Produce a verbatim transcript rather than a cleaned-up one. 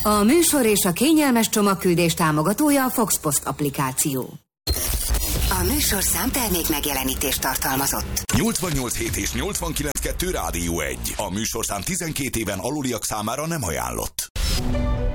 A műsor és a kényelmes csomagküldés támogatója a Fox Post applikáció. A műsorszám termék megjelenítést tartalmazott. nyolcvannyolc hét és nyolcvankilenc kettő Rádió egy. A műsorszám tizenkét éven aluliak számára nem ajánlott.